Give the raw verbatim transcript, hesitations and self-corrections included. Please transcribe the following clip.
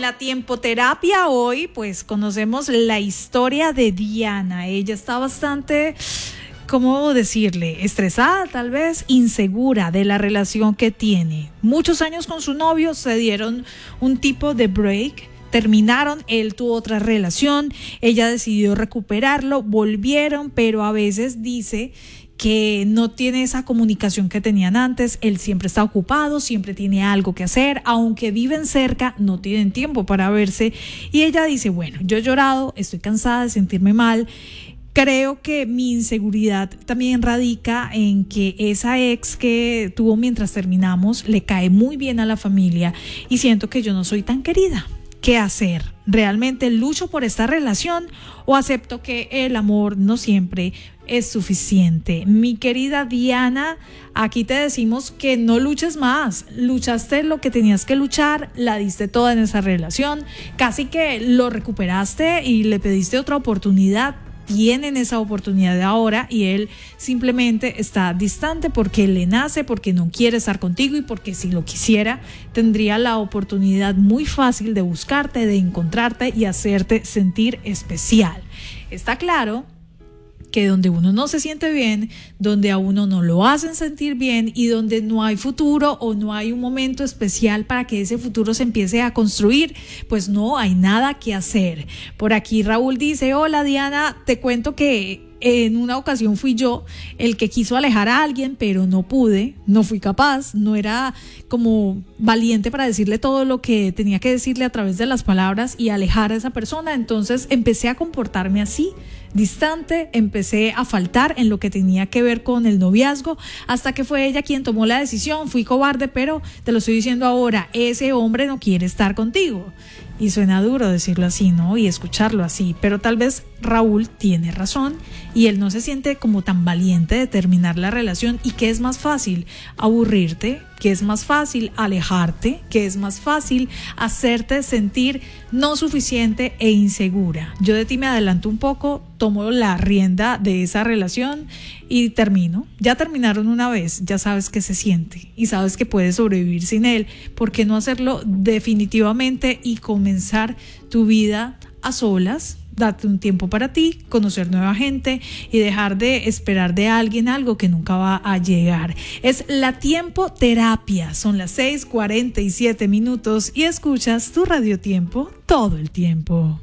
la tiempoterapia hoy, pues conocemos la historia de Diana. Ella está bastante, ¿cómo decirle? Estresada, tal vez, insegura de la relación que tiene. Muchos años con su novio, se dieron un tipo de break, terminaron, él tuvo otra relación, ella decidió recuperarlo, volvieron, pero a veces dice que no tiene esa comunicación que tenían antes. Él siempre está ocupado, siempre tiene algo que hacer, aunque viven cerca, no tienen tiempo para verse. Y ella dice, bueno, yo he llorado, estoy cansada de sentirme mal. Creo que mi inseguridad también radica en que esa ex que tuvo mientras terminamos le cae muy bien a la familia y siento que yo no soy tan querida. ¿Qué hacer? ¿Realmente lucho por esta relación o acepto que el amor no siempre es suficiente? Mi querida Diana, aquí te decimos que no luches más. Luchaste lo que tenías que luchar, la diste toda en esa relación, casi que lo recuperaste y le pediste otra oportunidad. Tienen esa oportunidad ahora y él simplemente está distante porque le nace, porque no quiere estar contigo y porque si lo quisiera tendría la oportunidad muy fácil de buscarte, de encontrarte y hacerte sentir especial. Está claro que donde uno no se siente bien, donde a uno no lo hacen sentir bien y donde no hay futuro o no hay un momento especial para que ese futuro se empiece a construir, pues no hay nada que hacer. Por aquí Raúl dice, hola Diana, te cuento que en una ocasión fui yo el que quiso alejar a alguien, pero no pude, no fui capaz, no era como valiente para decirle todo lo que tenía que decirle a través de las palabras y alejar a esa persona. Entonces empecé a comportarme así, distante, empecé a faltar en lo que tenía que ver con el noviazgo, hasta que fue ella quien tomó la decisión. Fui cobarde, pero te lo estoy diciendo ahora, ese hombre no quiere estar contigo. Y suena duro decirlo así, ¿no? Y escucharlo así, pero tal vez Raúl tiene razón y él no se siente como tan valiente de terminar la relación. ¿Y qué es más fácil? Aburrirte, que es más fácil alejarte, que es más fácil hacerte sentir no suficiente e insegura. Yo de ti me adelanto un poco, tomo la rienda de esa relación y termino. Ya terminaron una vez, ya sabes qué se siente y sabes que puedes sobrevivir sin él. ¿Por qué no hacerlo definitivamente y comenzar tu vida a solas? Date un tiempo para ti, conocer nueva gente y dejar de esperar de alguien algo que nunca va a llegar. Es la tiempoterapia. Son las seis cuarenta y siete minutos y escuchas tu Radio Tiempo todo el tiempo.